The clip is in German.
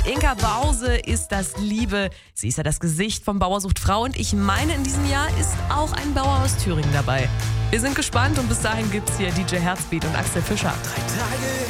Inka Bause ist das Liebe. Sie ist ja das Gesicht vom Bauer sucht Frau und ich meine, in diesem Jahr ist auch ein Bauer aus Thüringen dabei. Wir sind gespannt und bis dahin gibt's hier DJ Herzbeat und Axel Fischer. 3 Tage